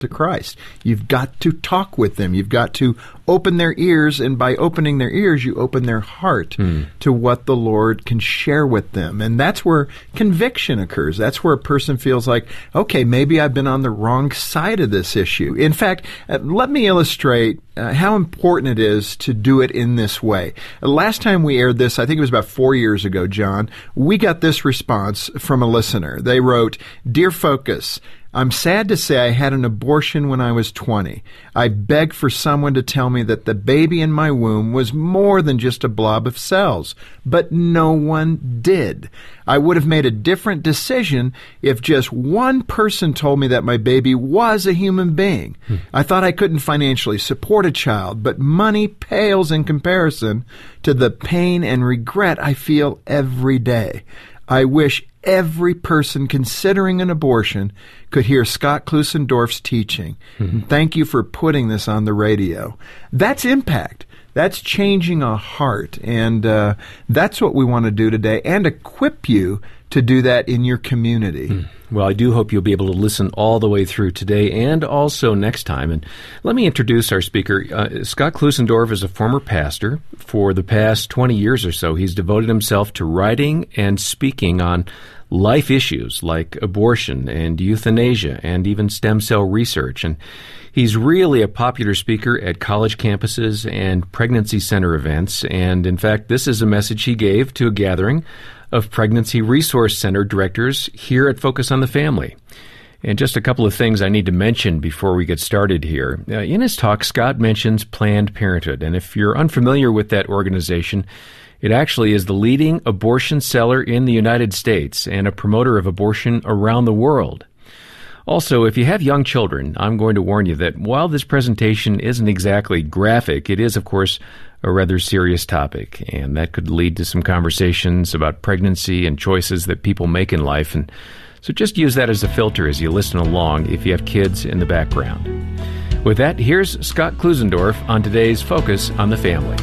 to Christ. You've got to talk with them. You've got to open their ears, and by opening their ears, you open their heart to what the Lord can share with them. And that's where conviction occurs. That's where a person feels like, okay, maybe I've been on the wrong side of this issue. In fact, let me illustrate how important it is to do it in this way. Last time we aired this, I think it was about 4 years ago, John, we got this response from a listener. They wrote, "Dear Focus, I'm sad to say I had an abortion when I was 20. I begged for someone to tell me that the baby in my womb was more than just a blob of cells, but no one did. I would have made a different decision if just one person told me that my baby was a human being. I thought I couldn't financially support a child, but money pales in comparison to the pain and regret I feel every day. I wish every person considering an abortion could hear Scott Klusendorf's teaching. Thank you for putting this on the radio." That's impact. That's changing a heart. And that's what we want to do today, and equip you to do that in your community. Well, I do hope you'll be able to listen all the way through today and also next time. And let me introduce our speaker. Scott Klusendorf is a former pastor. For the past 20 years or so, he's devoted himself to writing and speaking on life issues like abortion and euthanasia and even stem cell research. And he's really a popular speaker at college campuses and pregnancy center events. And in fact, this is a message he gave to a gathering of Pregnancy Resource Center directors here at Focus on the Family. And just a couple of things I need to mention before we get started here. In his talk, Scott mentions Planned Parenthood. And if you're unfamiliar with that organization, it actually is the leading abortion seller in the United States and a promoter of abortion around the world. Also, if you have young children, I'm going to warn you that while this presentation isn't exactly graphic, it is, of course, a rather serious topic, and that could lead to some conversations about pregnancy and choices that people make in life. And so just use that as a filter as you listen along if you have kids in the background. With that, here's Scott Klusendorf on today's Focus on the Family.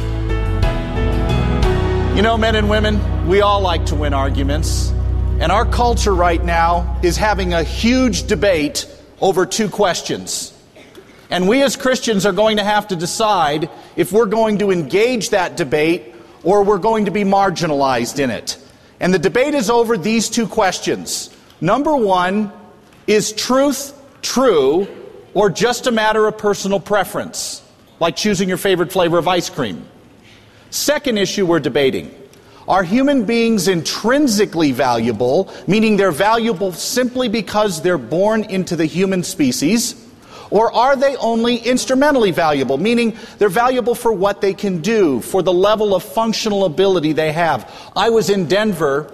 You know, men and women, we all like to win arguments. And our culture right now is having a huge debate over two questions. And we as Christians are going to have to decide if we're going to engage that debate or we're going to be marginalized in it. And the debate is over these two questions. Number one, is truth true or just a matter of personal preference, like choosing your favorite flavor of ice cream? Second issue we're debating. Are human beings intrinsically valuable, meaning they're valuable simply because they're born into the human species, or are they only instrumentally valuable, meaning they're valuable for what they can do, for the level of functional ability they have? I was in Denver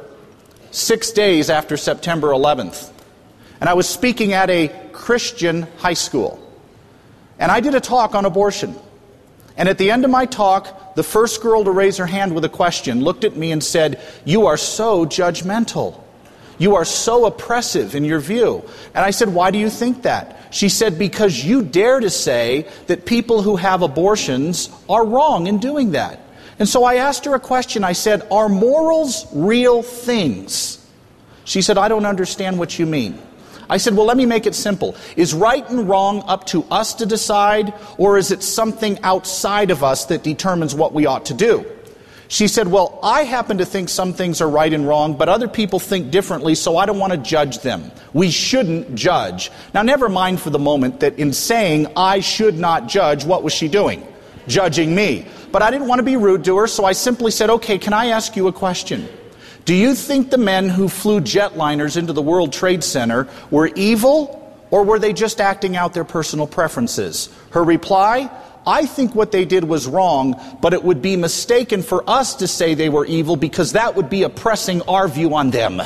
6 days after September 11th, and I was speaking at a Christian high school, and I did a talk on abortion. And at the end of my talk, the first girl to raise her hand with a question looked at me and said, "You are so judgmental. You are so oppressive in your view." And I said, "Why do you think that?" She said, "Because you dare to say that people who have abortions are wrong in doing that." And so I asked her a question. I said, "Are morals real things?" She said, "I don't understand what you mean." I said, "Well, let me make it simple. Is right and wrong up to us to decide, or is it something outside of us that determines what we ought to do?" She said, "Well, I happen to think some things are right and wrong, but other people think differently, so I don't want to judge them. We shouldn't judge." Now, never mind for the moment that in saying I should not judge, what was she doing? Judging me. But I didn't want to be rude to her, so I simply said, "Okay, can I ask you a question? Do you think the men who flew jetliners into the World Trade Center were evil, or were they just acting out their personal preferences?" Her reply, "I think what they did was wrong, but it would be mistaken for us to say they were evil because that would be oppressing our view on them."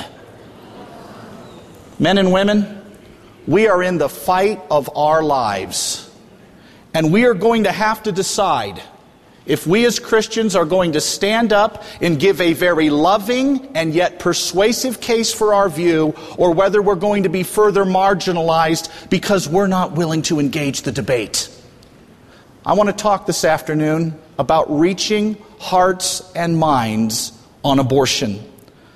Men and women, we are in the fight of our lives, and we are going to have to decide if we as Christians are going to stand up and give a very loving and yet persuasive case for our view, or whether we're going to be further marginalized because we're not willing to engage the debate. I want to talk this afternoon about reaching hearts and minds on abortion.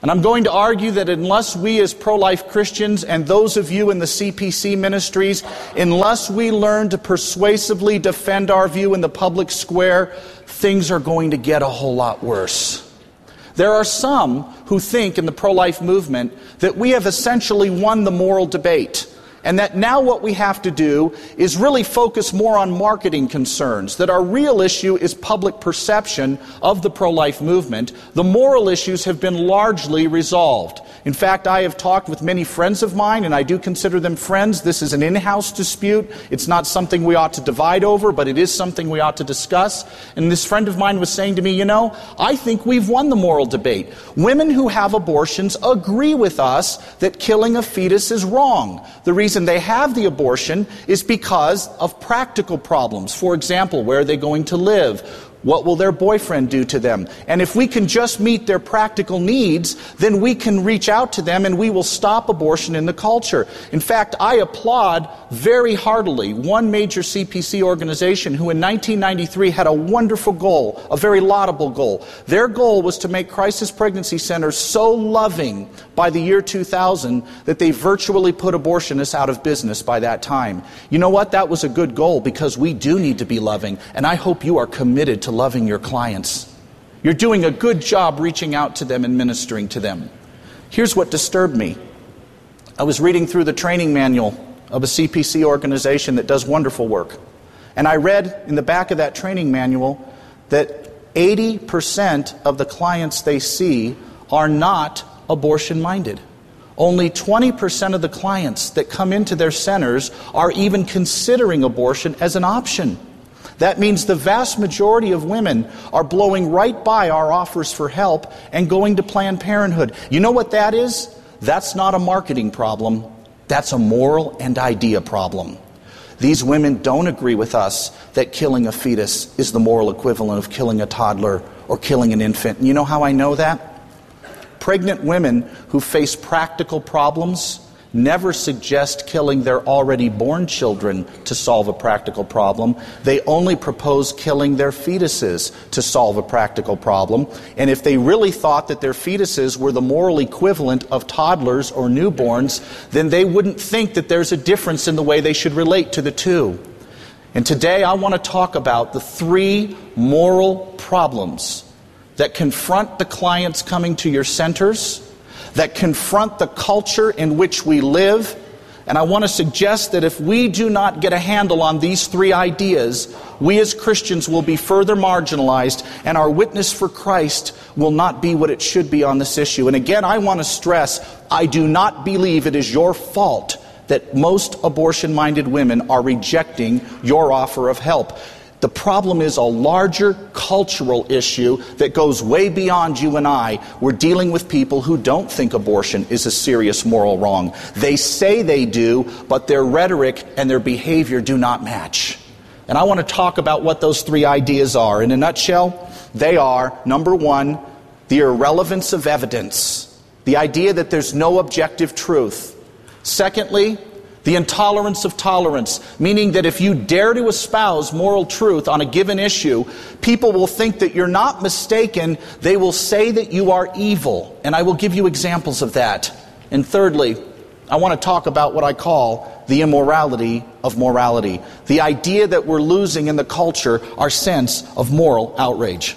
And I'm going to argue that unless we as pro-life Christians and those of you in the CPC ministries, unless we learn to persuasively defend our view in the public square, things are going to get a whole lot worse. There are some who think in the pro-life movement that we have essentially won the moral debate, and that now what we have to do is really focus more on marketing concerns, that our real issue is public perception of the pro-life movement. The moral issues have been largely resolved. In fact, I have talked with many friends of mine, and I do consider them friends. This is an in-house dispute. It's not something we ought to divide over, but it is something we ought to discuss. And this friend of mine was saying to me, I think we've won the moral debate. Women who have abortions agree with us that killing a fetus is wrong. The reason they have the abortion is because of practical problems. For example, where are they going to live? What will their boyfriend do to them? And if we can just meet their practical needs, then we can reach out to them and we will stop abortion in the culture. In fact, I applaud very heartily one major CPC organization who in 1993 had a wonderful goal, a very laudable goal. Their goal was to make crisis pregnancy centers so loving by the year 2000 that they virtually put abortionists out of business by that time. You know what? That was a good goal because we do need to be loving, and I hope you are committed to loving your clients. You're doing a good job reaching out to them and ministering to them. Here's what disturbed me. I was reading through the training manual of a CPC organization that does wonderful work. And I read in the back of that training manual that 80% of the clients they see are not abortion-minded. Only 20% of the clients that come into their centers are even considering abortion as an option. That means the vast majority of women are blowing right by our offers for help and going to Planned Parenthood. You know what that is? That's not a marketing problem. That's a moral and idea problem. These women don't agree with us that killing a fetus is the moral equivalent of killing a toddler or killing an infant. And you know how I know that? Pregnant women who face practical problems never suggest killing their already born children to solve a practical problem. They only propose killing their fetuses to solve a practical problem. And if they really thought that their fetuses were the moral equivalent of toddlers or newborns, then they wouldn't think that there's a difference in the way they should relate to the two. And today I want to talk about the 3 moral problems that confront the clients coming to your centers, that confront the culture in which we live. And I want to suggest that if we do not get a handle on these 3 ideas, we as Christians will be further marginalized, and our witness for Christ will not be what it should be on this issue. And again, I want to stress, I do not believe it is your fault that most abortion-minded women are rejecting your offer of help. The problem is a larger cultural issue that goes way beyond you and I. We're dealing with people who don't think abortion is a serious moral wrong. They say they do, but their rhetoric and their behavior do not match. And I want to talk about what those 3 ideas are. In a nutshell, they are, number 1, the irrelevance of evidence. The idea that there's no objective truth. Secondly, the intolerance of tolerance, meaning that if you dare to espouse moral truth on a given issue, people will think that you're not mistaken. They will say that you are evil. And I will give you examples of that. And thirdly, I want to talk about what I call the immorality of morality. The idea that we're losing in the culture our sense of moral outrage.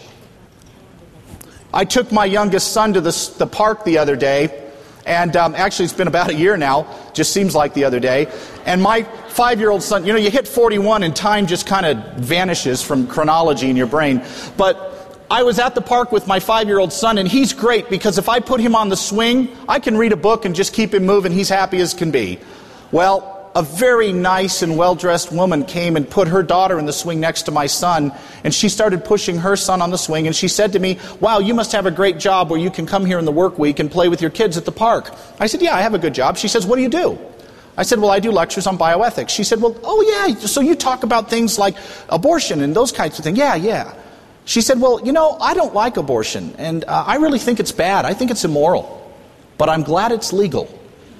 I took my youngest son to the park the other day. And actually, it's been about a year now. Just seems like the other day. And my 5-year-old son, you hit 41 and time just kind of vanishes from chronology in your brain. But I was at the park with my 5-year-old son, and he's great because if I put him on the swing, I can read a book and just keep him moving. He's happy as can be. Well, a very nice and well-dressed woman came and put her daughter in the swing next to my son, and she started pushing her son on the swing, and she said to me, "Wow, you must have a great job where you can come here in the work week and play with your kids at the park." I said, "Yeah, I have a good job." She says, "What do you do?" I said, "Well, I do lectures on bioethics." She said, "Well, oh yeah, so you talk about things like abortion and those kinds of things." Yeah. She said, "Well, I don't like abortion, and I really think it's bad. I think it's immoral, but I'm glad it's legal."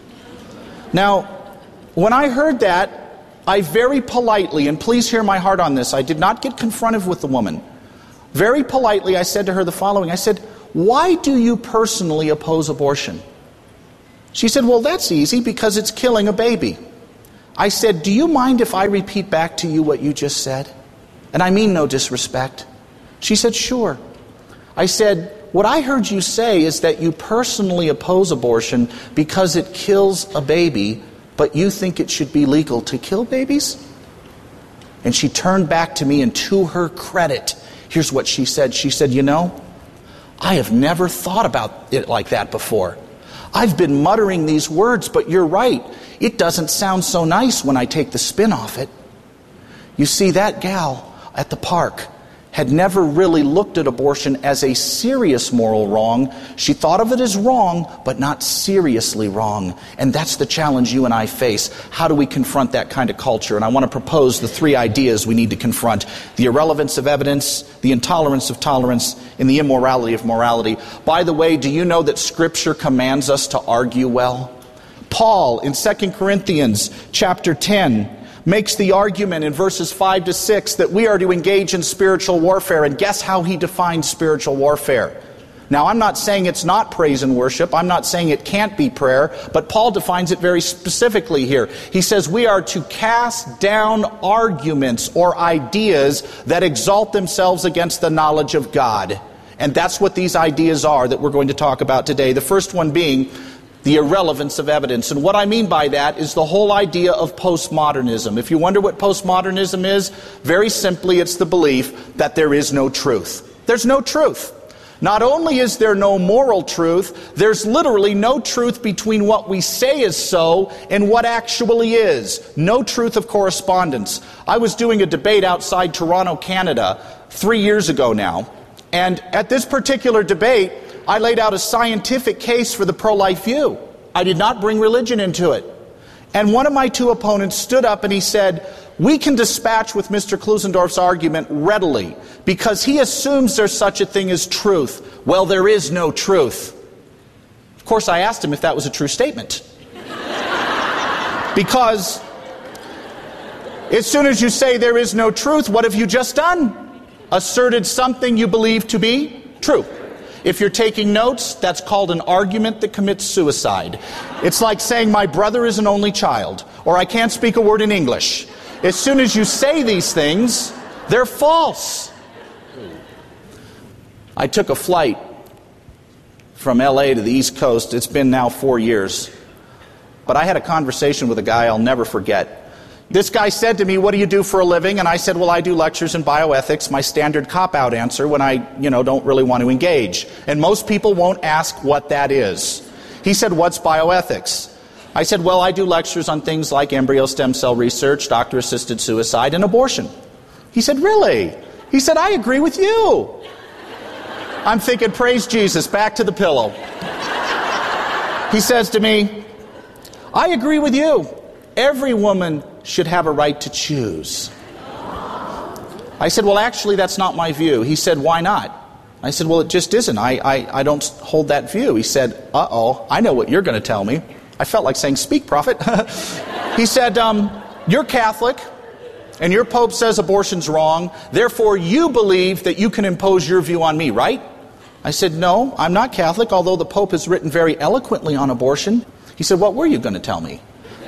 Now, when I heard that, I very politely, and please hear my heart on this, I did not get confrontive with the woman. Very politely, I said to her the following. I said, why do you personally oppose abortion? She said, well, that's easy, because it's killing a baby. I said, do you mind if I repeat back to you what you just said? And I mean no disrespect. She said, sure. I said, what I heard you say is that you personally oppose abortion because it kills a baby, but you think it should be legal to kill babies? And she turned back to me, and to her credit, here's what she said. She said, you know, I have never thought about it like that before. I've been muttering these words, but you're right. It doesn't sound so nice when I take the spin off it. You see, that gal at the park had never really looked at abortion as a serious moral wrong. She thought of it as wrong, but not seriously wrong. And that's the challenge you and I face. How do we confront that kind of culture? And I want to propose the 3 ideas we need to confront: the irrelevance of evidence, the intolerance of tolerance, and the immorality of morality. By the way, do you know that Scripture commands us to argue well? Paul, in 2 Corinthians chapter 10, makes the argument in verses 5 to 6 that we are to engage in spiritual warfare. And guess how he defines spiritual warfare? Now, I'm not saying it's not praise and worship. I'm not saying it can't be prayer. But Paul defines it very specifically here. He says we are to cast down arguments or ideas that exalt themselves against the knowledge of God. And that's what these ideas are that we're going to talk about today. The first one being the irrelevance of evidence. And what I mean by that is the whole idea of postmodernism. If you wonder what postmodernism is, very simply it's the belief that there is no truth. There's no truth. Not only is there no moral truth, there's literally no truth between what we say is so and what actually is. No truth of correspondence. I was doing a debate outside Toronto, Canada, 3 years ago now. And at this particular debate, I laid out a scientific case for the pro-life view. I did not bring religion into it. And one of my 2 opponents stood up and he said, we can dispatch with Mr. Klusendorf's argument readily because he assumes there's such a thing as truth. Well, there is no truth. Of course, I asked him if that was a true statement. Because as soon as you say there is no truth, what have you just done? Asserted something you believe to be true. If you're taking notes, that's called an argument that commits suicide. It's like saying my brother is an only child, or I can't speak a word in English. As soon as you say these things, they're false. I took a flight from LA to the East Coast. It's been now 4 years. But I had a conversation with a guy I'll never forget. This guy said to me, what do you do for a living? And I said, well, I do lectures in bioethics, my standard cop-out answer when I, don't really want to engage. And most people won't ask what that is. He said, what's bioethics? I said, well, I do lectures on things like embryo stem cell research, doctor-assisted suicide, and abortion. He said, really? He said, I agree with you. I'm thinking, praise Jesus, back to the pillow. He says to me, I agree with you. Every woman should have a right to choose. I said, well, actually, that's not my view. He said, why not? I said, well, it just isn't. I don't hold that view. He said, uh-oh, I know what you're going to tell me. I felt like saying, speak, prophet. He said, you're Catholic, and your Pope says abortion's wrong. Therefore, you believe that you can impose your view on me, right? I said, no, I'm not Catholic, although the Pope has written very eloquently on abortion. He said, what were you going to tell me?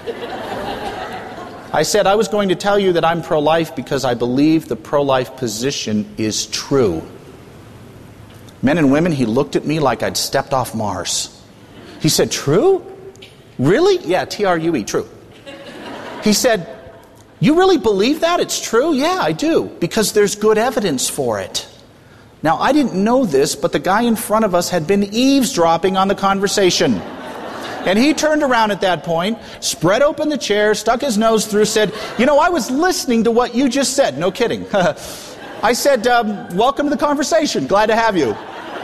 I said, I was going to tell you that I'm pro-life because I believe the pro-life position is true. Men and women, he looked at me like I'd stepped off Mars. He said, true? Really? Yeah, T-R-U-E, true. He said, you really believe that? It's true? Yeah, I do, because there's good evidence for it. Now, I didn't know this, but the guy in front of us had been eavesdropping on the conversation. And he turned around at that point, spread open the chair, stuck his nose through, said, I was listening to what you just said. No kidding. I said, welcome to the conversation. Glad to have you.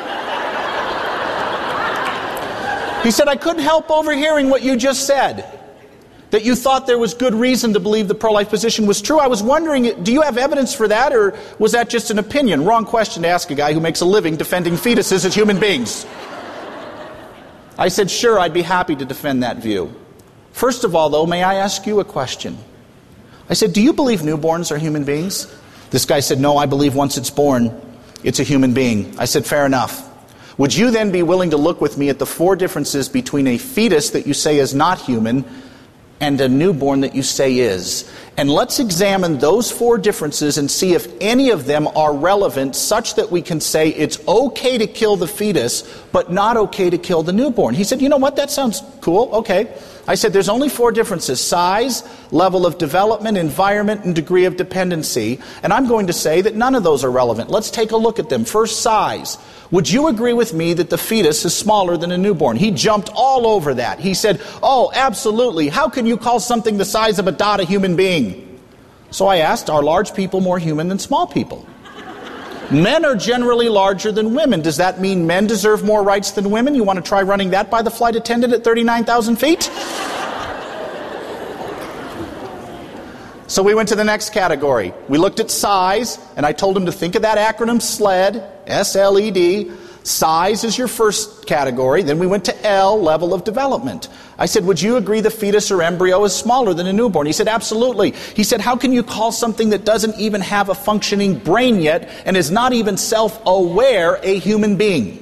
He said, I couldn't help overhearing what you just said. That you thought there was good reason to believe the pro-life position was true. I was wondering, do you have evidence for that, or was that just an opinion? Wrong question to ask a guy who makes a living defending fetuses as human beings. I said, sure, I'd be happy to defend that view. First of all, though, may I ask you a question? I said, do you believe newborns are human beings? This guy said, no, I believe once it's born, it's a human being. I said, fair enough. would you then be willing to look with me at the 4 differences between a fetus that you say is not human and a newborn that you say is? And let's examine those 4 differences and see if any of them are relevant such that we can say it's okay to kill the fetus, but not okay to kill the newborn. He said, you know what, that sounds cool, okay. I said, there's only 4 differences: size, level of development, environment, and degree of dependency. And I'm going to say that none of those are relevant. Let's take a look at them. First, size. Would you agree with me that the fetus is smaller than a newborn? He jumped all over that. He said, oh, absolutely. How can you call something the size of a dot a human being? So I asked, are large people more human than small people? Men are generally larger than women. Does that mean men deserve more rights than women? You want to try running that by the flight attendant at 39,000 feet? So we went to the next category. We looked at size, and I told him to think of that acronym SLED, S-L-E-D. Size is your first category. Then we went to L, level of development. I said, would you agree the fetus or embryo is smaller than a newborn? He said, absolutely. He said, how can you call something that doesn't even have a functioning brain yet and is not even self-aware a human being?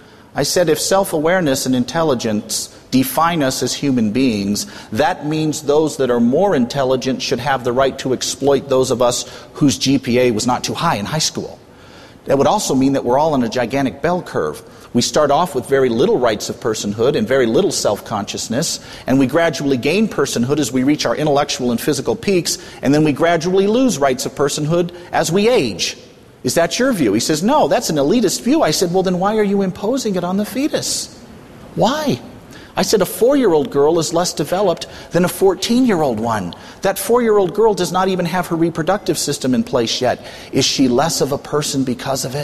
I said, if self-awareness and intelligence define us as human beings, that means those that are more intelligent should have the right to exploit those of us whose GPA was not too high in high school. That would also mean that we're all on a gigantic bell curve. We start off with very little rights of personhood and very little self-consciousness, and we gradually gain personhood as we reach our intellectual and physical peaks, and then we gradually lose rights of personhood as we age. Is that your view? He says, no, that's an elitist view. I said, well, then why are you imposing it on the fetus? Why? I said, a 4-year-old girl is less developed than a 14-year-old one. That 4-year-old girl does not even have her reproductive system in place yet. Is she less of a person because of it?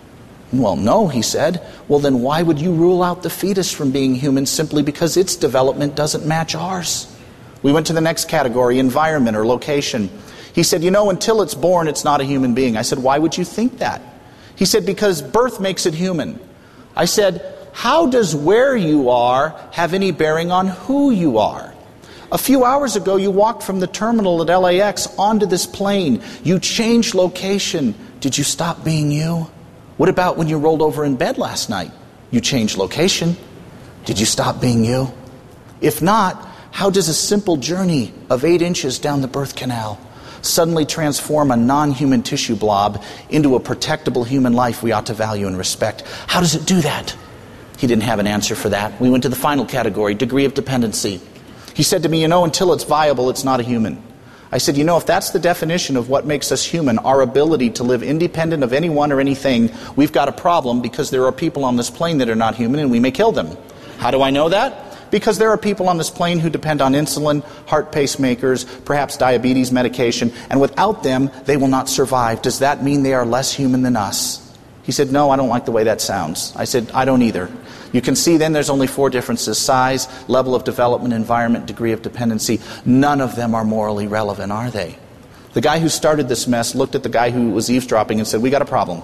Well, no, he said. Well, then why would you rule out the fetus from being human simply because its development doesn't match ours? We went to the next category, environment or location. He said, you know, until it's born, it's not a human being. I said, why would you think that? He said, because birth makes it human. I said, how does where you are have any bearing on who you are? A few hours ago, you walked from the terminal at LAX onto this plane. You changed location. Did you stop being you? What about when you rolled over in bed last night? You changed location. Did you stop being you? If not, how does a simple journey of 8 inches down the birth canal suddenly transform a non-human tissue blob into a protectable human life we ought to value and respect? How does it do that? He didn't have an answer for that. We went to the final category, degree of dependency. He said to me, you know, until it's viable, it's not a human. I said, you know, if that's the definition of what makes us human, our ability to live independent of anyone or anything, we've got a problem because there are people on this plane that are not human and we may kill them. How do I know that? Because there are people on this plane who depend on insulin, heart pacemakers, perhaps diabetes medication, and without them, they will not survive. Does that mean they are less human than us? He said, no, I don't like the way that sounds. I said, I don't either. You can see then there's only 4 differences: size, level of development, environment, degree of dependency. None of them are morally relevant, are they? The guy who started this mess looked at the guy who was eavesdropping and said, we got a problem.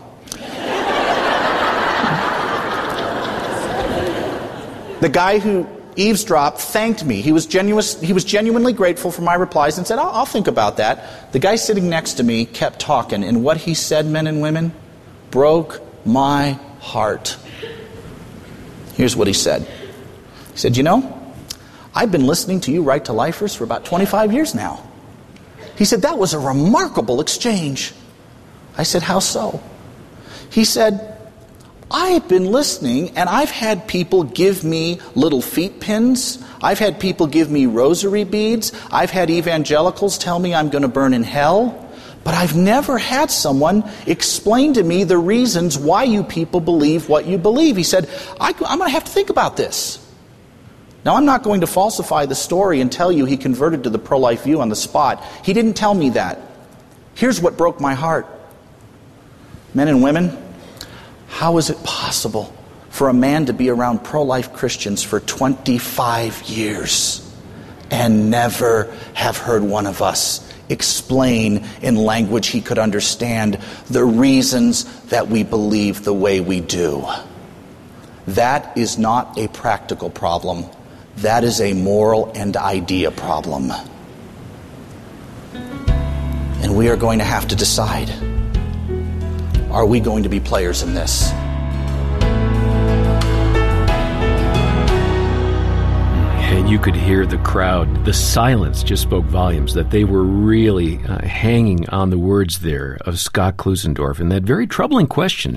The guy who eavesdropped thanked me. He was genuinely grateful for my replies and said, I'll think about that. The guy sitting next to me kept talking, and what he said, men and women, broke my heart. Here's what he said. He said, you know, I've been listening to you Right to Lifers for about 25 years now. He said, that was a remarkable exchange. I said, how so? He said, I've been listening and I've had people give me little feet pins. I've had people give me rosary beads. I've had evangelicals tell me I'm going to burn in hell. But I've never had someone explain to me the reasons why you people believe what you believe. He said, I'm going to have to think about this. Now, I'm not going to falsify the story and tell you he converted to the pro-life view on the spot. He didn't tell me that. Here's what broke my heart. Men and women, how is it possible for a man to be around pro-life Christians for 25 years and never have heard one of us explain in language he could understand the reasons that we believe the way we do? That is not a practical problem. That is a moral and idea problem. And we are going to have to decide, are we going to be players in this? you could hear the crowd. The silence just spoke volumes, that they were really hanging on the words there of Scott Klusendorf. And that very troubling question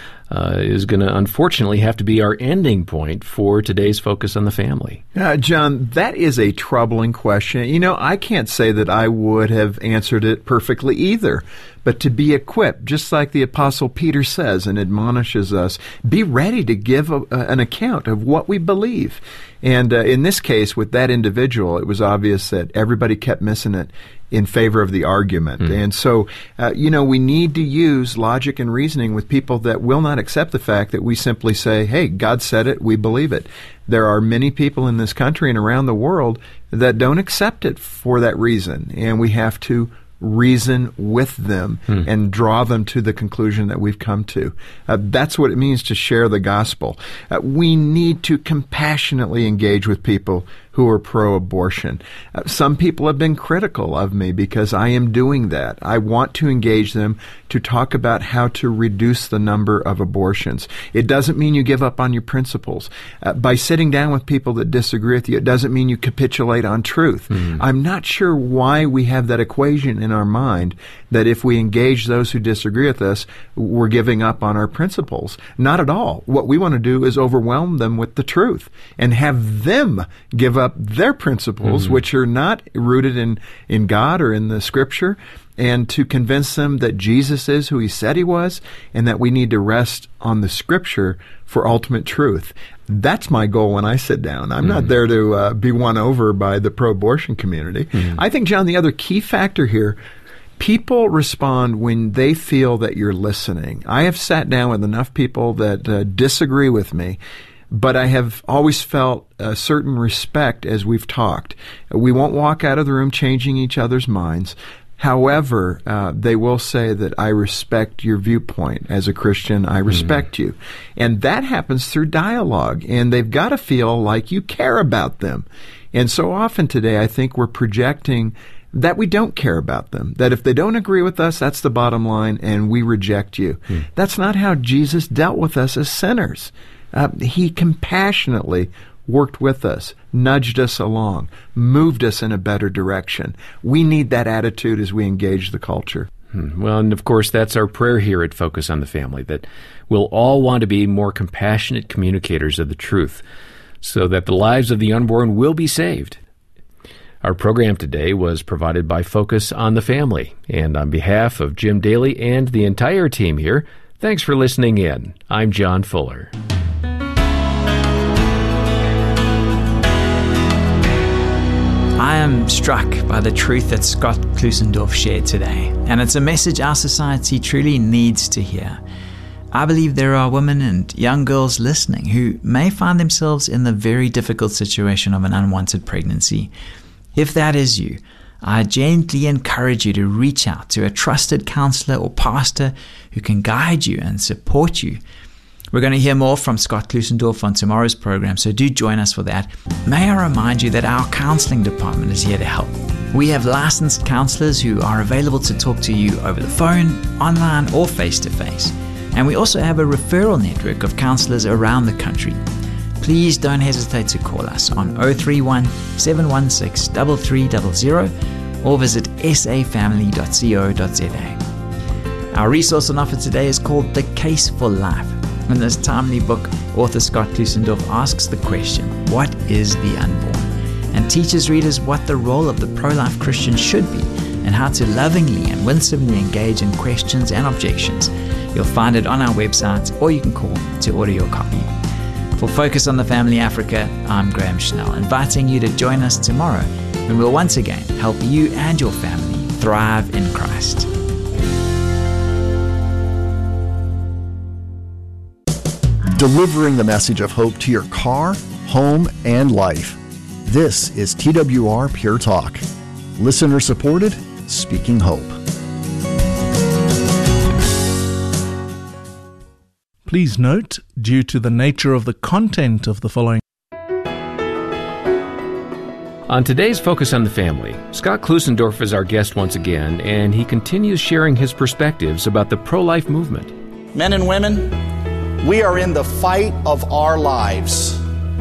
is going to unfortunately have to be our ending point for today's Focus on the Family. John, that is a troubling question. You know, I can't say that I would have answered it perfectly either. But to be equipped, just like the Apostle Peter says and admonishes us, be ready to give an account of what we believe. And in this case, with that individual, it was obvious that everybody kept missing it in favor of the argument. And so, we need to use logic and reasoning with people that will not accept the fact that we simply say, hey, God said it, we believe it. There are many people in this country and around the world that don't accept it for that reason, and we have to reason with them and draw them to the conclusion that we've come to. That's what it means to share the gospel. We need to compassionately engage with people who are pro-abortion. Some people have been critical of me because I am doing that. I want to engage them to talk about how to reduce the number of abortions. It doesn't mean you give up on your principles. By sitting down with people that disagree with you, it doesn't mean you capitulate on truth. I'm not sure why we have that equation in our mind that if we engage those who disagree with us, we're giving up on our principles. Not at all. What we want to do is overwhelm them with the truth and have them give up their principles, which are not rooted in God or in the Scripture, and to convince them that Jesus is who he said he was and that we need to rest on the Scripture for ultimate truth. That's my goal when I sit down. I'm not there to be won over by the pro-abortion community. I think, John, the other key factor here, people respond when they feel that you're listening. I have sat down with enough people that disagree with me, but I have always felt a certain respect as we've talked. We won't walk out of the room changing each other's minds. However, they will say that I respect your viewpoint. As a Christian, I respect you. And that happens through dialogue. And they've got to feel like you care about them. And so often today, I think we're projecting that we don't care about them, that if they don't agree with us, that's the bottom line, and we reject you. That's not how Jesus dealt with us as sinners. He compassionately worked with us, nudged us along, moved us in a better direction. We need that attitude as we engage the culture. Well, and of course, that's our prayer here at Focus on the Family, that we'll all want to be more compassionate communicators of the truth so that the lives of the unborn will be saved. Our program today was provided by Focus on the Family. And on behalf of Jim Daly and the entire team here, thanks for listening in. I'm John Fuller. I am struck by the truth that Scott Klusendorf shared today, and it's a message our society truly needs to hear. I believe there are women and young girls listening who may find themselves in the very difficult situation of an unwanted pregnancy. If that is you, I gently encourage you to reach out to a trusted counselor or pastor who can guide you and support you. We're going to hear more from Scott Klusendorf on tomorrow's program, so do join us for that. May I remind you that our counseling department is here to help. We have licensed counselors who are available to talk to you over the phone, online, or face-to-face. And we also have a referral network of counselors around the country. Please don't hesitate to call us on 031 716 3300 or visit safamily.co.za. Our resource on offer today is called The Case for Life. In this timely book, author Scott Klusendorf asks the question, what is the unborn? And teaches readers what the role of the pro-life Christian should be and how to lovingly and winsomely engage in questions and objections. You'll find it on our website, or you can call to order your copy. For Focus on the Family Africa, I'm Graham Schnell, inviting you to join us tomorrow when we'll once again help you and your family thrive in Christ. Delivering the message of hope to your car, home, and life. This is TWR Pure Talk. Listener supported, speaking hope. Please note, due to the nature of the content of the following. On today's Focus on the Family, Scott Klusendorf is our guest once again, and he continues sharing his perspectives about the pro-life movement. Men and women, we are in the fight of our lives.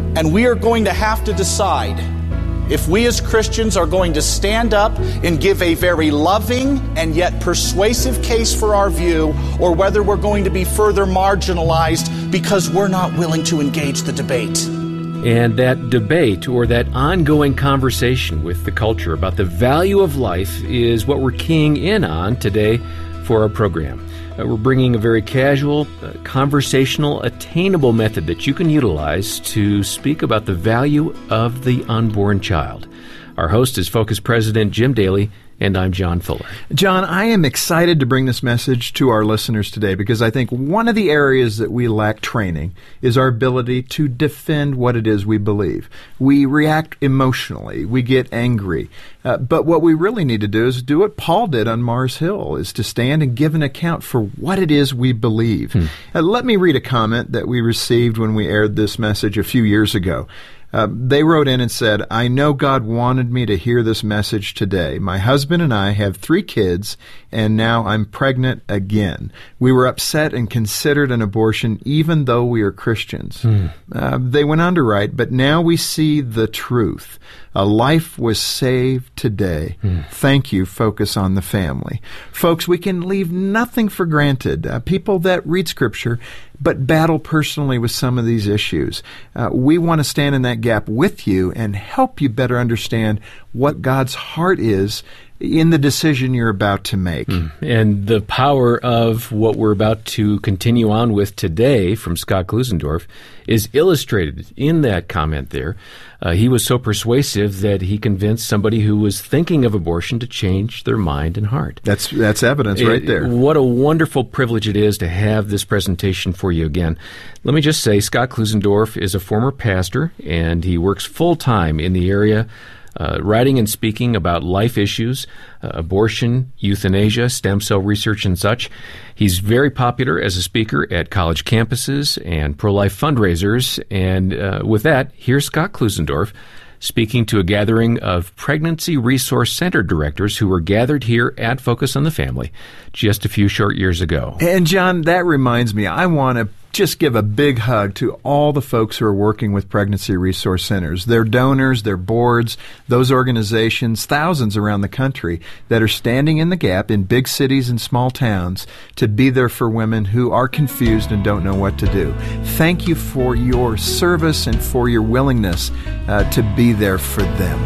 And we are going to have to decide if we as Christians are going to stand up and give a very loving and yet persuasive case for our view, or whether we're going to be further marginalized because we're not willing to engage the debate. And that debate, or that ongoing conversation with the culture about the value of life, is what we're keying in on today for our program. We're bringing a very casual, conversational, attainable method that you can utilize to speak about the value of the unborn child. Our host is Focus President Jim Daly, and I'm John Fuller. John, I am excited to bring this message to our listeners today because I think one of the areas that we lack training is our ability to defend what it is we believe. We react emotionally. We get angry. But what we really need to do is do what Paul did on Mars Hill, is to stand and give an account for what it is we believe. Let me read a comment that we received when we aired this message a few years ago. They wrote in and said, "I know God wanted me to hear this message today. My husband and I have 3 kids, and now I'm pregnant again. We were upset and considered an abortion even though we are Christians." They went on to write, "But now we see the truth. A life was saved today. Thank you, Focus on the Family." Folks, we can leave nothing for granted. People that read Scripture but battle personally with some of these issues. We want to stand in that gap with you and help you better understand what God's heart is in the decision you're about to make. And the power of what we're about to continue on with today from Scott Klusendorf is illustrated in that comment there. He was so persuasive that he convinced somebody who was thinking of abortion to change their mind and heart. That's evidence right there. What a wonderful privilege it is to have this presentation for you again. Let me just say, Scott Klusendorf is a former pastor, and he works full-time in the area writing and speaking about life issues, abortion, euthanasia, stem cell research, and such. He's very popular as a speaker at college campuses and pro-life fundraisers. And with that, here's Scott Klusendorf speaking to a gathering of Pregnancy Resource Center directors who were gathered here at Focus on the Family just a few short years ago. And John, that reminds me, I want to just give a big hug to all the folks who are working with Pregnancy Resource Centers, their donors, their boards, those organizations, thousands around the country that are standing in the gap in big cities and small towns to be there for women who are confused and don't know what to do. Thank you for your service and for your willingness to be there for them.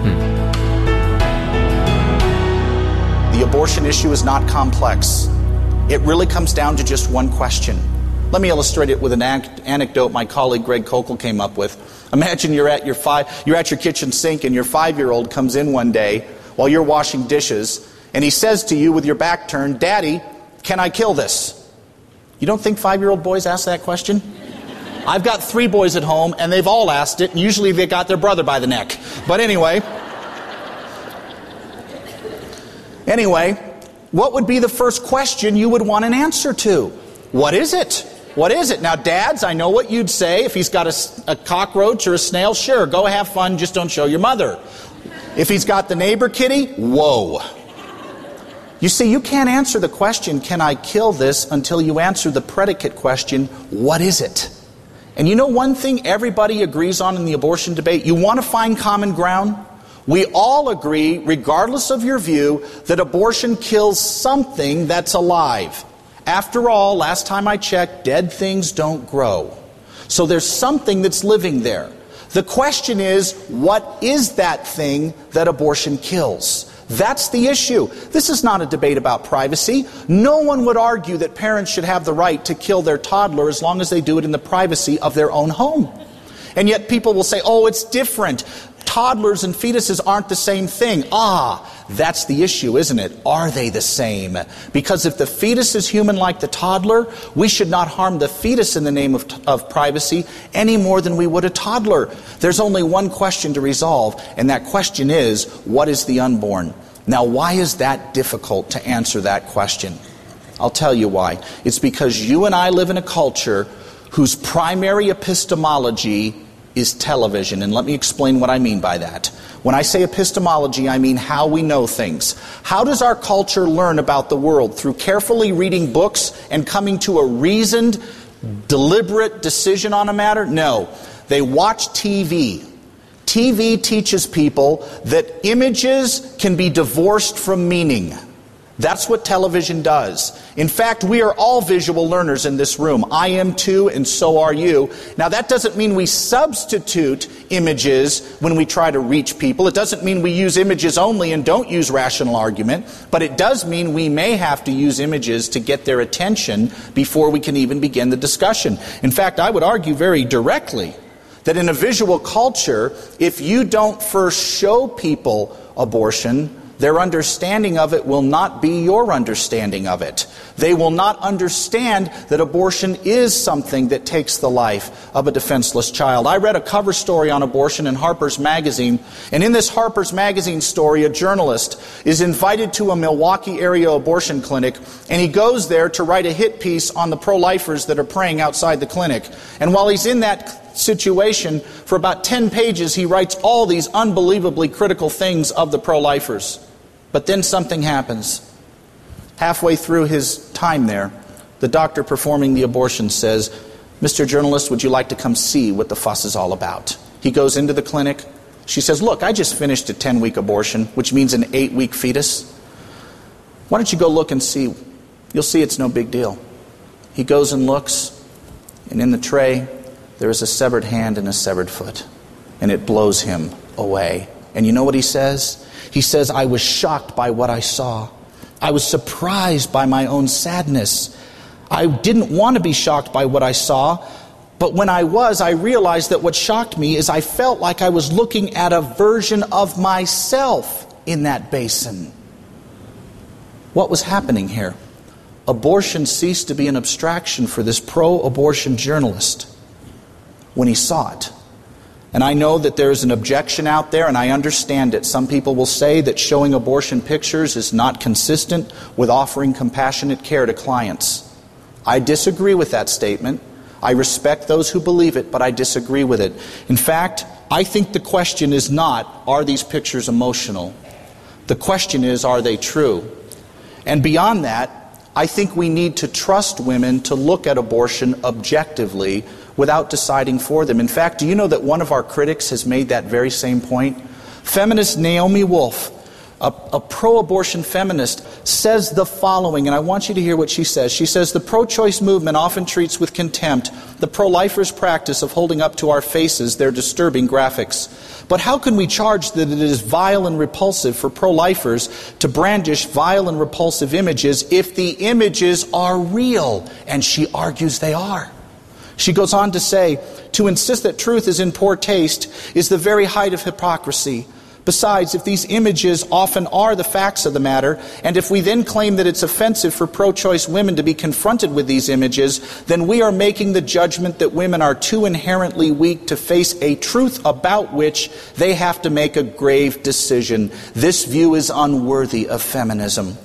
The abortion issue is not complex. It really comes down to just one question. Let me illustrate it with an anecdote my colleague Greg Kokel came up with. Imagine you're at your kitchen sink and your 5-year-old comes in one day while you're washing dishes and he says to you with your back turned, "Daddy, can I kill this?" You don't think 5-year-old boys ask that question? I've got 3 boys at home and they've all asked it, and usually they got their brother by the neck. But anyway, what would be the first question you would want an answer to? What is it? What is it? Now, dads, I know what you'd say. If he's got a cockroach or a snail, sure, go have fun, just don't show your mother. If he's got the neighbor kitty, whoa. You see, you can't answer the question, "Can I kill this?" until you answer the predicate question, "What is it?" And you know one thing everybody agrees on in the abortion debate? You want to find common ground? We all agree, regardless of your view, that abortion kills something that's alive. After all, last time I checked, dead things don't grow. So there's something that's living there. The question is, what is that thing that abortion kills? That's the issue. This is not a debate about privacy. No one would argue that parents should have the right to kill their toddler as long as they do it in the privacy of their own home. And yet people will say, "Oh, it's different. Toddlers and fetuses aren't the same thing." That's the issue, isn't it? Are they the same? Because if the fetus is human like the toddler, we should not harm the fetus in the name of privacy any more than we would a toddler. There's only one question to resolve, and that question is, what is the unborn? Now, why is that difficult to answer that question? I'll tell you why. It's because you and I live in a culture whose primary epistemology is television. And let me explain what I mean by that. When I say epistemology, I mean how we know things. How does our culture learn about the world? Through carefully reading books and coming to a reasoned, deliberate decision on a matter? No. They watch TV. TV teaches people that images can be divorced from meaning. That's what television does. In fact, we are all visual learners in this room. I am too, and so are you. Now, that doesn't mean we substitute images when we try to reach people. It doesn't mean we use images only and don't use rational argument. But it does mean we may have to use images to get their attention before we can even begin the discussion. In fact, I would argue very directly that in a visual culture, if you don't first show people abortion, their understanding of it will not be your understanding of it. They will not understand that abortion is something that takes the life of a defenseless child. I read a cover story on abortion in Harper's Magazine, and in this Harper's Magazine story, a journalist is invited to a Milwaukee area abortion clinic, and he goes there to write a hit piece on the pro-lifers that are praying outside the clinic. And while he's in that situation, for about 10 pages, he writes all these unbelievably critical things of the pro-lifers. But then something happens. Halfway through his time there, the doctor performing the abortion says, "Mr. Journalist, would you like to come see what the fuss is all about?" He goes into the clinic. She says, "Look, I just finished a 10-week abortion, which means an 8-week fetus. Why don't you go look and see? You'll see it's no big deal." He goes and looks, and in the tray, there is a severed hand and a severed foot, and it blows him away. And you know what he says? He says, "I was shocked by what I saw. I was surprised by my own sadness. I didn't want to be shocked by what I saw, but when I was, I realized that what shocked me is I felt like I was looking at a version of myself in that basin." What was happening here? Abortion ceased to be an abstraction for this pro-abortion journalist when he saw it. And I know that there is an objection out there, and I understand it. Some people will say that showing abortion pictures is not consistent with offering compassionate care to clients. I disagree with that statement. I respect those who believe it, but I disagree with it. In fact, I think the question is not, are these pictures emotional? The question is, are they true? And beyond that, I think we need to trust women to look at abortion objectively without deciding for them. In fact, do you know that one of our critics has made that very same point? Feminist Naomi Wolf, a pro-abortion feminist, says the following, and I want you to hear what she says. She says, "The pro-choice movement often treats with contempt the pro-lifers' practice of holding up to our faces their disturbing graphics. But how can we charge that it is vile and repulsive for pro-lifers to brandish vile and repulsive images if the images are real?" And she argues they are. She goes on to say, "To insist that truth is in poor taste is the very height of hypocrisy. Besides, if these images often are the facts of the matter, and if we then claim that it's offensive for pro-choice women to be confronted with these images, then we are making the judgment that women are too inherently weak to face a truth about which they have to make a grave decision. This view is unworthy of feminism."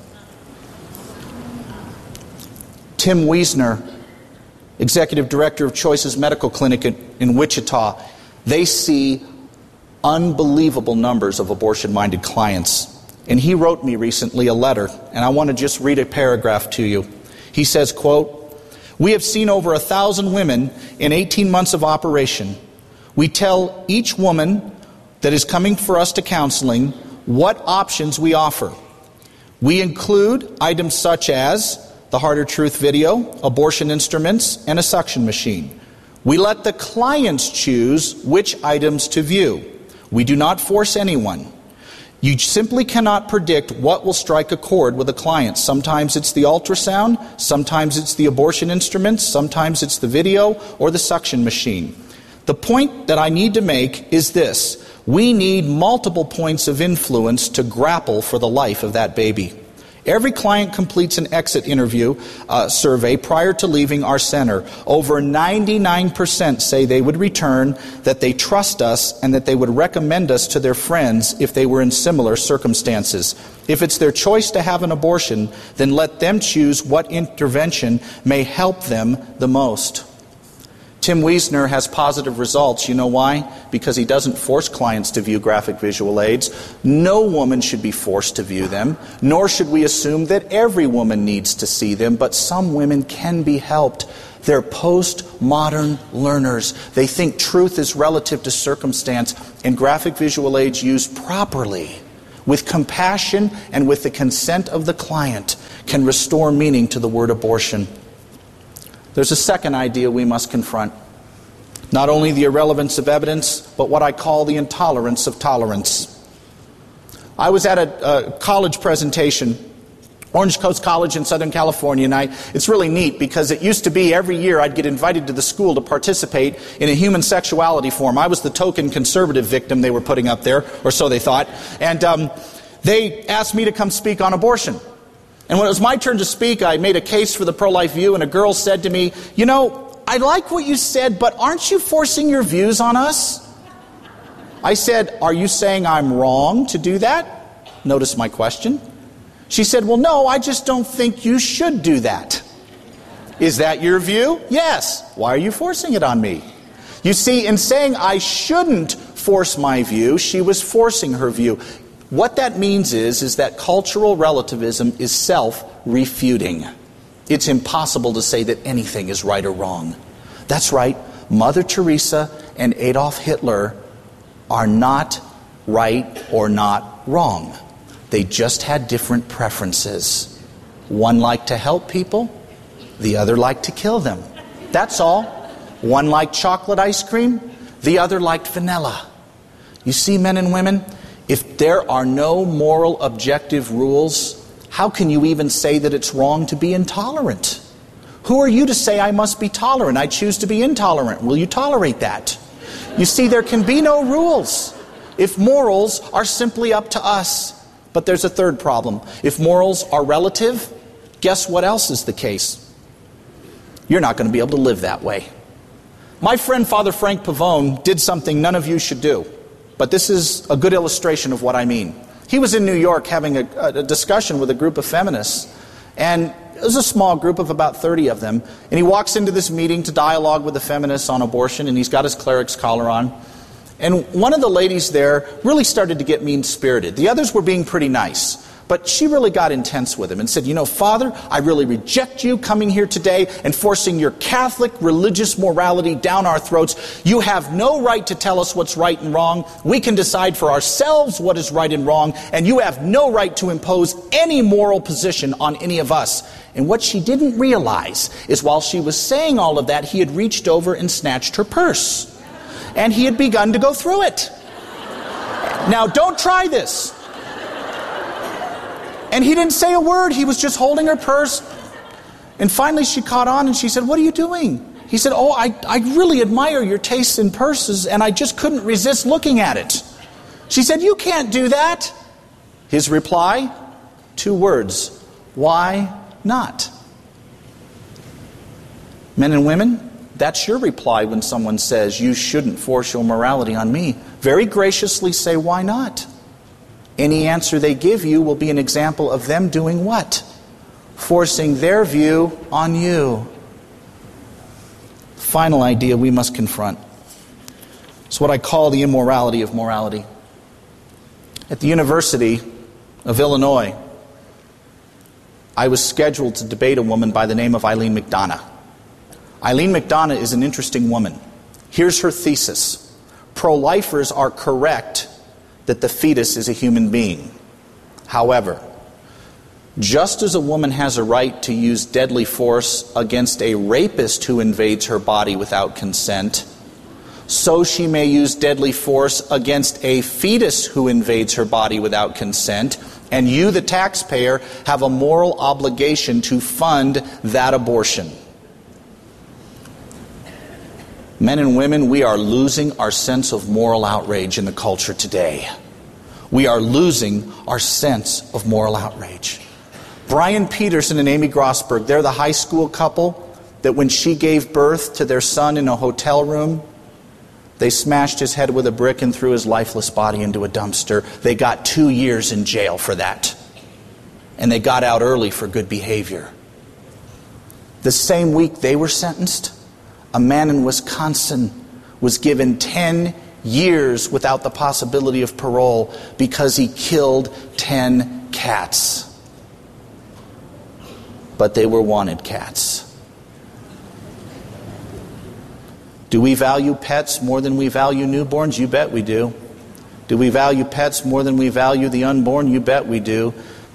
Tim Wiesner, Executive Director of Choices Medical Clinic in Wichita, they see unbelievable numbers of abortion-minded clients. And he wrote me recently a letter, and I want to just read a paragraph to you. He says, quote, "We have seen over 1,000 women in 18 months of operation. We tell each woman that is coming for us to counseling what options we offer. We include items such as the Harder Truth video, abortion instruments, and a suction machine. We let the clients choose which items to view. We do not force anyone. You simply cannot predict what will strike a chord with a client. Sometimes it's the ultrasound, sometimes it's the abortion instruments, sometimes it's the video or the suction machine. The point that I need to make is this: we need multiple points of influence to grapple for the life of that baby. Every client completes an exit interview survey prior to leaving our center. Over 99% say they would return, that they trust us, and that they would recommend us to their friends if they were in similar circumstances. If it's their choice to have an abortion, then let them choose what intervention may help them the most." Tim Wiesner has positive results. You know why? Because he doesn't force clients to view graphic visual aids. No woman should be forced to view them, nor should we assume that every woman needs to see them, but some women can be helped They're postmodern learners. They think truth is relative to circumstance, and graphic visual aids used properly, with compassion and with the consent of the client, can restore meaning to the word abortion. There's a second idea we must confront. Not only the irrelevance of evidence, but what I call the intolerance of tolerance. I was at a college presentation, Orange Coast College in Southern California, and it's really neat because it used to be every year I'd get invited to the school to participate in a human sexuality forum. I was the token conservative victim they were putting up there, or so they thought, and they asked me to come speak on abortion. And when it was my turn to speak, I made a case for the pro-life view, and a girl said to me, "You know, I like what you said, but aren't you forcing your views on us?" I said, "Are you saying I'm wrong to do that?" Notice my question. She said, "Well, no, I just don't think you should do that." "Is that your view?" "Yes." "Why are you forcing it on me?" You see, in saying I shouldn't force my view, she was forcing her view. What that means is that cultural relativism is self-refuting. It's impossible to say that anything is right or wrong. That's right. Mother Teresa and Adolf Hitler are not right or not wrong. They just had different preferences. One liked to help people, the other liked to kill them. That's all. One liked chocolate ice cream, the other liked vanilla. You see, men and women, if there are no moral objective rules, how can you even say that it's wrong to be intolerant? Who are you to say I must be tolerant? I choose to be intolerant. Will you tolerate that? You see, there can be no rules if morals are simply up to us. But there's a third problem. If morals are relative, guess what else is the case? You're not going to be able to live that way. My friend Father Frank Pavone did something none of you should do. But this is a good illustration of what I mean. He was in New York having a discussion with a group of feminists. And it was a small group of about 30 of them. And he walks into this meeting to dialogue with the feminists on abortion, and he's got his cleric's collar on. And one of the ladies there really started to get mean-spirited. The others were being pretty nice. But she really got intense with him and said, "You know, Father, I really reject you coming here today and forcing your Catholic religious morality down our throats. You have no right to tell us what's right and wrong. We can decide for ourselves what is right and wrong, and you have no right to impose any moral position on any of us." And what she didn't realize is while she was saying all of that, he had reached over and snatched her purse. And he had begun to go through it. Now, don't try this. And he didn't say a word. He was just holding her purse. And finally she caught on and she said, "What are you doing?" He said, "Oh, I really admire your taste in purses, and I just couldn't resist looking at it." She said, "You can't do that." His reply, 2 words, "Why not?" Men and women, that's your reply when someone says, "You shouldn't force your morality on me." Very graciously say, "Why not?" Any answer they give you will be an example of them doing what? Forcing their view on you. Final idea we must confront. It's what I call the immorality of morality. At the University of Illinois, I was scheduled to debate a woman by the name of Eileen McDonough. Eileen McDonough is an interesting woman. Here's her thesis. Pro-lifers are correct that the fetus is a human being. However, just as a woman has a right to use deadly force against a rapist who invades her body without consent, so she may use deadly force against a fetus who invades her body without consent, and you, the taxpayer, have a moral obligation to fund that abortion. Men and women, we are losing our sense of moral outrage in the culture today. We are losing our sense of moral outrage. Brian Peterson and Amy Grossberg, they're the high school couple that when she gave birth to their son in a hotel room, they smashed his head with a brick and threw his lifeless body into a dumpster. They got 2 years in jail for that. And they got out early for good behavior. The same week they were sentenced, a man in Wisconsin was given 10 years without the possibility of parole because he killed 10 cats. But they were wanted cats. Do we value pets more than we value newborns? You bet we do. Do we value pets more than we value the unborn? You bet we do.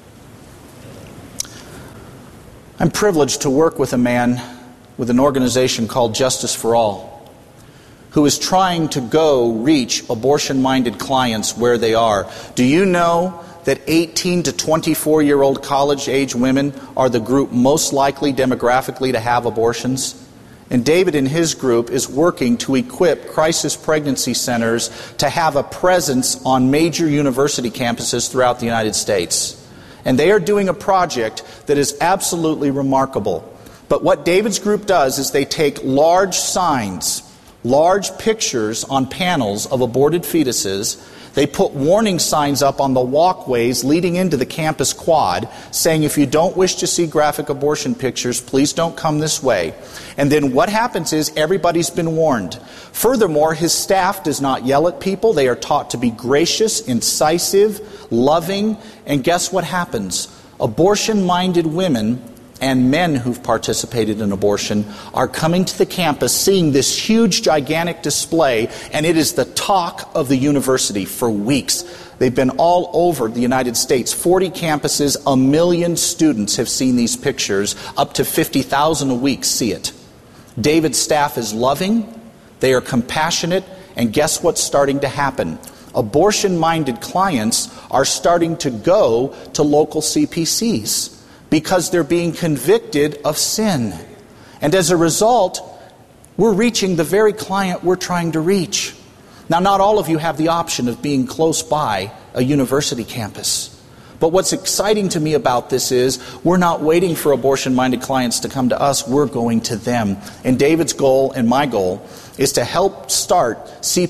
I'm privileged to work with a man with an organization called Justice for All, who is trying to go reach abortion-minded clients where they are. Do you know that 18 to 24-year-old college-age women are the group most likely demographically to have abortions? And David and his group is working to equip crisis pregnancy centers to have a presence on major university campuses throughout the United States. And they are doing a project that is absolutely remarkable. But what David's group does is they take large signs, large pictures on panels of aborted fetuses. They put warning signs up on the walkways leading into the campus quad saying, if you don't wish to see graphic abortion pictures, please don't come this way. And then what happens is everybody's been warned. Furthermore, his staff does not yell at people. They are taught to be gracious, incisive, loving. And guess what happens? Abortion-minded women and men who've participated in abortion are coming to the campus, seeing this huge, gigantic display, and it is the talk of the university for weeks. They've been all over the United States. 40 campuses, 1 million students have seen these pictures. Up to 50,000 a week see it. David's staff is loving, they are compassionate, and guess what's starting to happen? Abortion-minded clients are starting to go to local CPCs because they're being convicted of sin. And as a result, we're reaching the very client we're trying to reach. Now, not all of you have the option of being close by a university campus. But what's exciting to me about this is we're not waiting for abortion-minded clients to come to us, we're going to them. And David's goal and my goal is to help start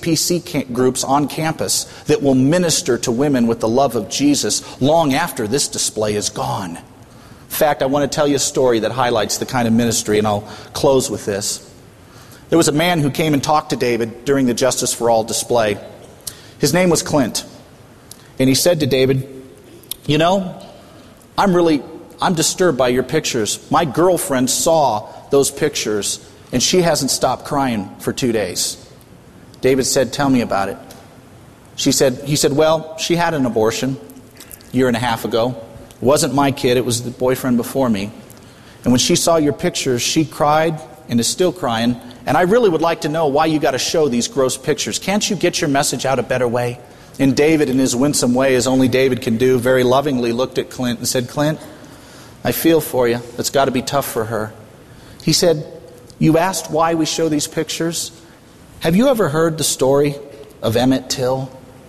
CPC groups on campus that will minister to women with the love of Jesus long after this display is gone. In fact, I want to tell you a story that highlights the kind of ministry, and I'll close with this. There was a man who came and talked to David during the Justice for All display. His name was Clint. And he said to David, you know, I'm disturbed by your pictures. My girlfriend saw those pictures, and she hasn't stopped crying for 2 days. David said, tell me about it. He said, well, she had an abortion a year and a half ago. It wasn't my kid, it was the boyfriend before me. And when she saw your pictures, she cried and is still crying. And I really would like to know why you got to show these gross pictures. Can't you get your message out a better way? And David, in his winsome way, as only David can do, very lovingly looked at Clint and said, Clint, I feel for you. It's got to be tough for her. He said, you asked why we show these pictures? Have you ever heard the story of Emmett Till?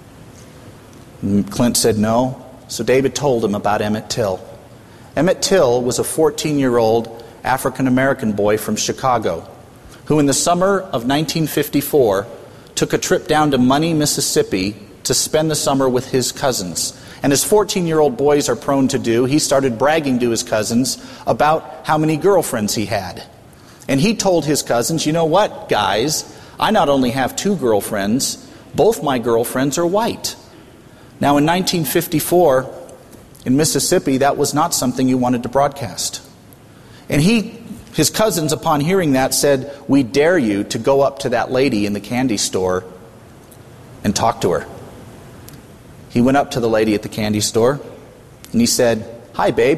And Clint said no. So David told him about Emmett Till. Emmett Till was a 14-year-old African-American boy from Chicago who in the summer of 1954 took a trip down to Money, Mississippi to spend the summer with his cousins. And as 14-year-old boys are prone to do, he started bragging to his cousins about how many girlfriends he had. And he told his cousins, you know what, guys, I not only have 2 girlfriends, both my girlfriends are white. Now, in 1954, in Mississippi, that was not something you wanted to broadcast. And his cousins, upon hearing that, said, we dare you to go up to that lady in the candy store and talk to her. He went up to the lady at the candy store, and he said, hi, babe.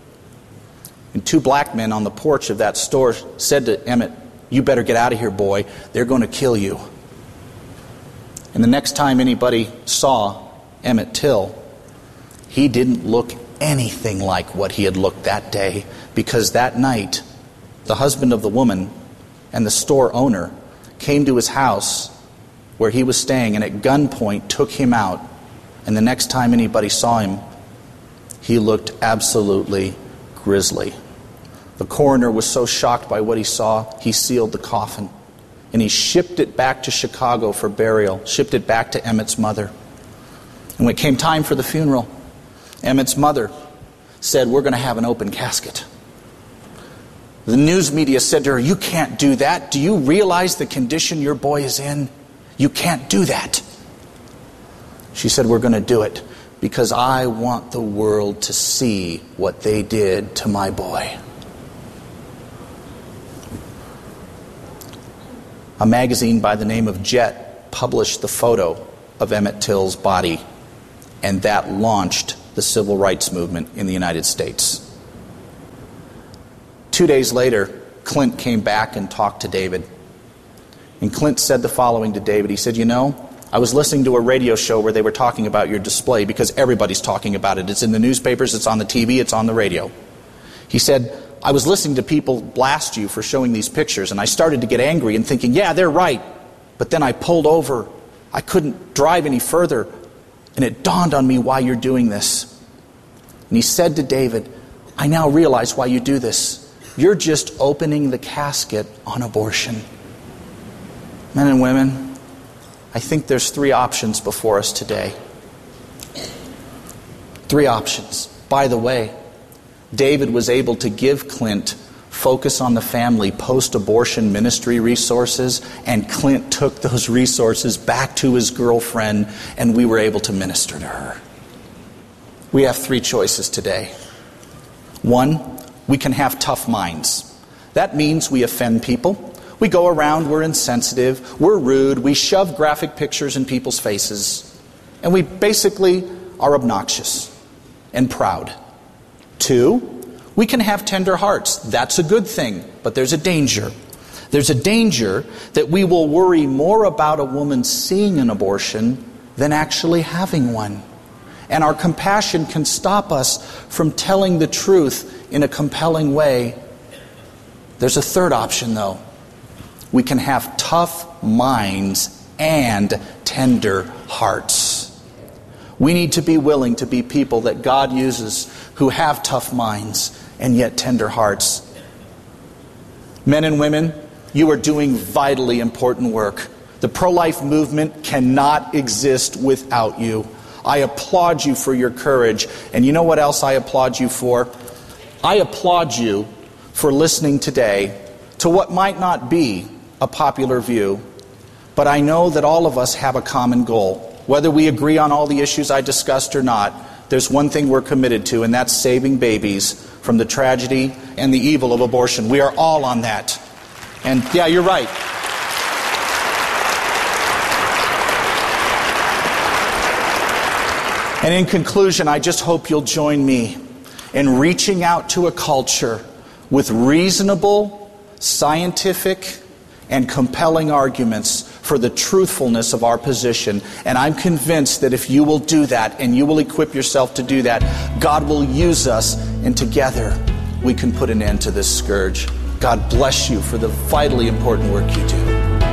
And 2 black men on the porch of that store said to Emmett, you better get out of here, boy. They're going to kill you. And the next time anybody saw Emmett Till, he didn't look anything like what he had looked that day, because that night the husband of the woman and the store owner came to his house where he was staying and at gunpoint took him out. And the next time anybody saw him, he looked absolutely grisly. The coroner was so shocked by what he saw, he sealed the coffin and he shipped it back to Chicago for burial, shipped it back to Emmett's mother. And when it came time for the funeral, Emmett's mother said, we're going to have an open casket. The news media said to her, you can't do that. Do you realize the condition your boy is in? You can't do that. She said, we're going to do it because I want the world to see what they did to my boy. a magazine by the name of Jet published the photo of Emmett Till's body, and that launched the civil rights movement in the United States. 2 days later, Clint came back and talked to David. And Clint said the following to David. He said, "You know, I was listening to a radio show where they were talking about your display, because everybody's talking about it. It's in the newspapers, it's on the TV, it's on the radio." He said, "I was listening to people blast you for showing these pictures, and I started to get angry and thinking, yeah, they're right. But then I pulled over. I couldn't drive any further, and it dawned on me why you're doing this." And he said to David, "I now realize why you do this. You're just opening the casket on abortion." Men and women, I think there's 3 options before us today. 3 options. By the way, David was able to give Clint Focus on the Family post-abortion ministry resources, and Clint took those resources back to his girlfriend, and we were able to minister to her. We have 3 choices today. 1, we can have tough minds. That means we offend people. We go around, we're insensitive, we're rude, we shove graphic pictures in people's faces, and we basically are obnoxious and proud. 2, we can have tender hearts. That's a good thing, but there's a danger. There's a danger that we will worry more about a woman seeing an abortion than actually having one. And our compassion can stop us from telling the truth in a compelling way. There's a 3rd option, though. We can have tough minds and tender hearts. We need to be willing to be people that God uses who have tough minds and yet tender hearts. Men and women, you are doing vitally important work. The pro-life movement cannot exist without you. I applaud you for your courage. And you know what else I applaud you for? I applaud you for listening today to what might not be a popular view, but I know that all of us have a common goal. Whether we agree on all the issues I discussed or not, there's one thing we're committed to, and that's saving babies from the tragedy and the evil of abortion. We are all on that. And yeah, you're right. And in conclusion, I just hope you'll join me in reaching out to a culture with reasonable, scientific, and compelling arguments for the truthfulness of our position. And I'm convinced that if you will do that, and you will equip yourself to do that, God will use us, and together we can put an end to this scourge. God bless you for the vitally important work you do.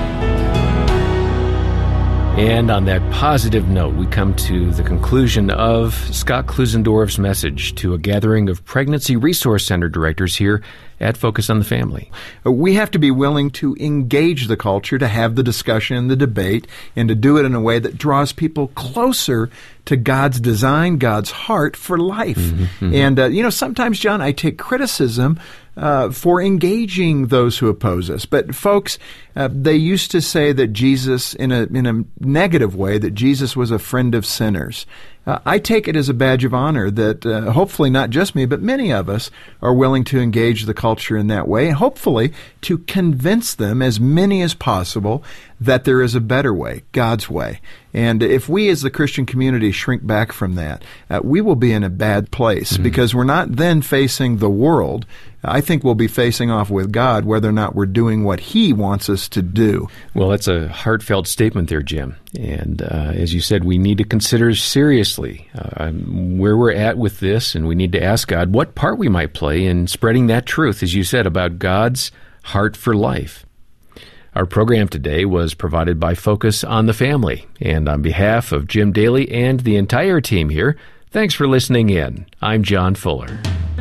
And on that positive note, we come to the conclusion of Scott Klusendorf's message to a gathering of Pregnancy Resource Center directors here at Focus on the Family. We have to be willing to engage the culture, to have the discussion and the debate, and to do it in a way that draws people closer to God's design, God's heart for life. Mm-hmm. And, sometimes, John, I take criticism for engaging those who oppose us. But folks, they used to say that Jesus, in a negative way, that Jesus was a friend of sinners. I take it as a badge of honor that hopefully not just me, but many of us are willing to engage the culture in that way, and hopefully to convince them, as many as possible, that there is a better way, God's way. And if we as the Christian community shrink back from that, we will be in a bad place, because we're not then facing the world. I think we'll be facing off with God whether or not we're doing what He wants us to do. Well, that's a heartfelt statement there, Jim. And as you said, we need to consider seriously where we're at with this, and we need to ask God what part we might play in spreading that truth, as you said, about God's heart for life. Our program today was provided by Focus on the Family. And on behalf of Jim Daly and the entire team here, thanks for listening in. I'm John Fuller.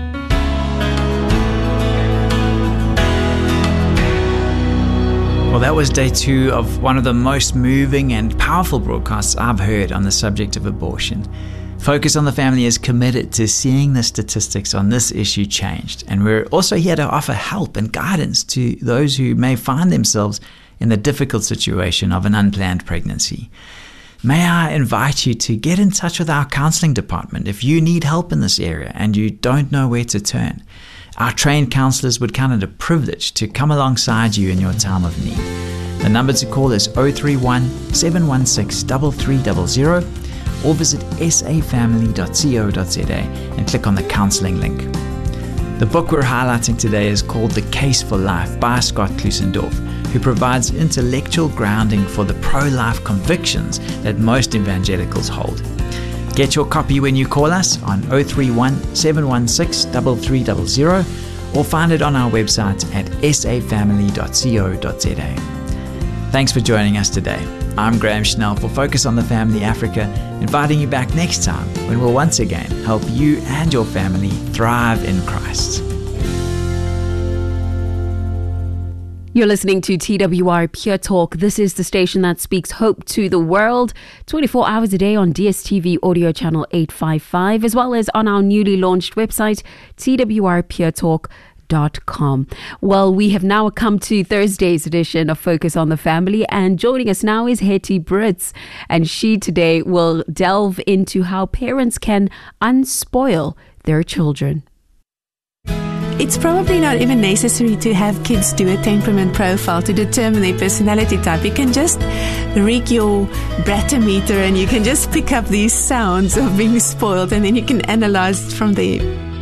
Well, that was day 2 of one of the most moving and powerful broadcasts I've heard on the subject of abortion. Focus on the Family is committed to seeing the statistics on this issue changed, and we're also here to offer help and guidance to those who may find themselves in the difficult situation of an unplanned pregnancy. May I invite you to get in touch with our counseling department if you need help in this area and you don't know where to turn. Our trained counselors would count it a privilege to come alongside you in your time of need. The number to call is 031 716 3300 or visit safamily.co.za and click on the counseling link. The book we're highlighting today is called The Case for Life by Scott Klusendorf, who provides intellectual grounding for the pro-life convictions that most evangelicals hold. Get your copy when you call us on 031 716 3300 or find it on our website at safamily.co.za. Thanks for joining us today. I'm Graham Schnell for Focus on the Family Africa, inviting you back next time when we'll once again help you and your family thrive in Christ. You're listening to TWR Pure Talk. This is the station that speaks hope to the world 24 hours a day on DSTV audio channel 855, as well as on our newly launched website, twrpuretalk.com. Well, we have now come to Thursday's edition of Focus on the Family, and joining us now is Hetty Brits, and she today will delve into how parents can unspoil their children. It's probably not even necessary to have kids do a temperament profile to determine their personality type. You can just rig your Bratometer and you can just pick up these sounds of being spoiled, and then you can analyze it from there.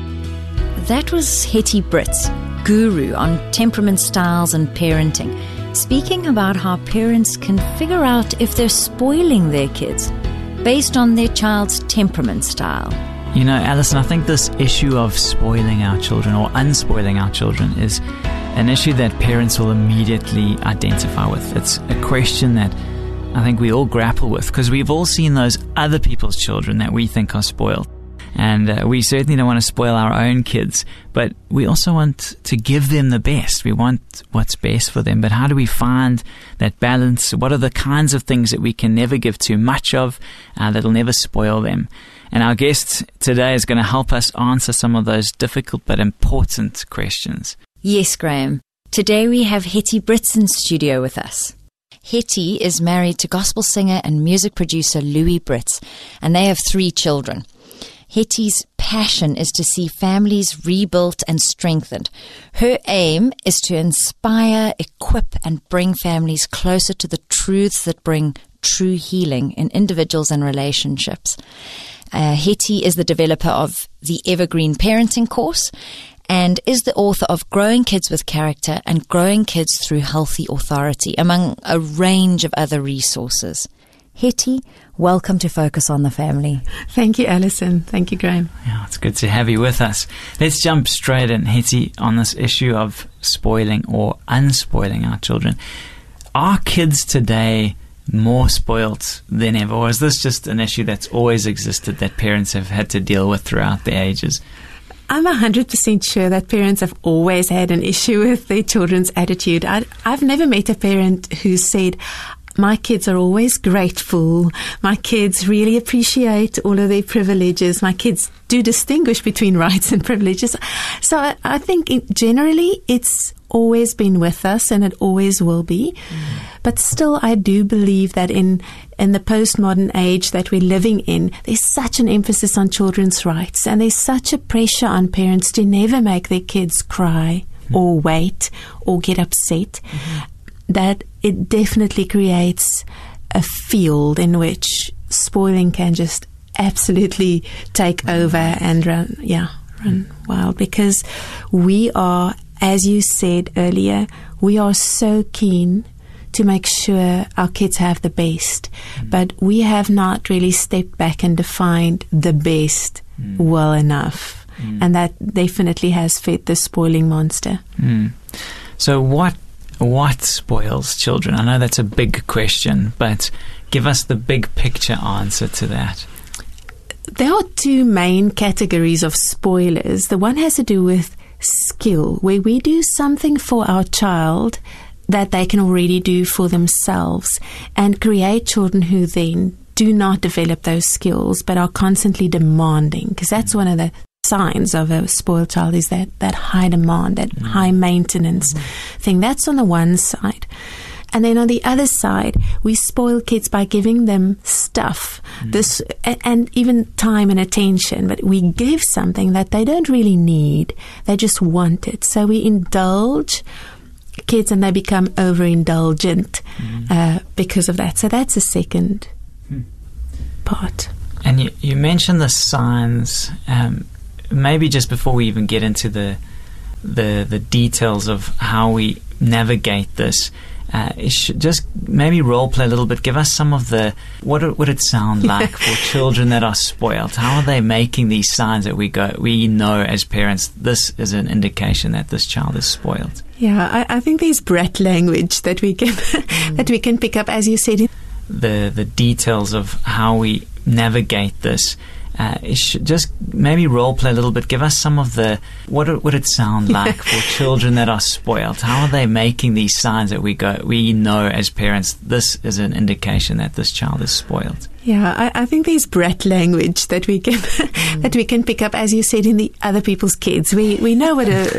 That was Hetty Brits, guru on temperament styles and parenting, speaking about how parents can figure out if they're spoiling their kids based on their child's temperament style. You know, Alison, I think this issue of spoiling our children or unspoiling our children is an issue that parents will immediately identify with. It's a question that I think we all grapple with because we've all seen those other people's children that we think are spoiled. And we certainly don't want to spoil our own kids, but we also want to give them the best. We want what's best for them. But how do we find that balance? What are the kinds of things that we can never give too much of that'll never spoil them? And our guest today is going to help us answer some of those difficult but important questions. Yes, Graham. Today we have Hetty Brits in studio with us. Hetty is married to gospel singer and music producer Louis Brits, and they have 3 children. Hetty's passion is to see families rebuilt and strengthened. Her aim is to inspire, equip, and bring families closer to the truths that bring true healing in individuals and relationships. Hetty is the developer of the Evergreen Parenting course and is the author of Growing Kids with Character and Growing Kids Through Healthy Authority, among a range of other resources. Hetty, welcome to Focus on the Family. Thank you, Alison. Thank you, Graham. Yeah, it's good to have you with us. Let's jump straight in, Hetty, on this issue of spoiling or unspoiling our children. Are kids today more spoilt than ever, or is this just an issue that's always existed that parents have had to deal with throughout the ages? I'm 100% sure that parents have always had an issue with their children's attitude. I've never met a parent who said, my kids are always grateful. My kids really appreciate all of their privileges. My kids do distinguish between rights and privileges. So I think generally it's always been with us and it always will be. But still, I do believe that in the postmodern age that we're living in, there's such an emphasis on children's rights, and there's such a pressure on parents to never make their kids cry or wait or get upset, that it definitely creates a field in which spoiling can just absolutely take over and run wild, because we are, as you said earlier, we are so keen to make sure our kids have the best, but we have not really stepped back and defined the best well enough, and that definitely has fed the spoiling monster. So what spoils children? I know that's a big question, but give us the big picture answer to that. There are 2 main categories of spoilers. The one has to do with skill, where we do something for our child that they can already do for themselves, and create children who then do not develop those skills but are constantly demanding, because that's one of the signs of a spoiled child, is that high demand, that high maintenance thing. That's on the one side. And then on the other side, we spoil kids by giving them stuff, this, and even time and attention, but we give something that they don't really need. They just want it. So we indulge kids and they become overindulgent because of that. So that's the second part. And you mentioned the signs. Maybe just before we even get into the details of how we navigate this, just maybe role play a little bit. Give us some of the what would it sound like for children that are spoiled? How are they making these signs that we know as parents this is an indication that this child is spoiled? Yeah, I think there's brat language that we can that we can pick up, as you said. The details of how we navigate this. Just maybe role play a little bit. Give us some of the what would it sound like for children that are spoiled? How are they making these signs that we know as parents this is an indication that this child is spoiled? Yeah, I think there's brat language that we can that we can pick up, as you said, in the other people's kids. We know what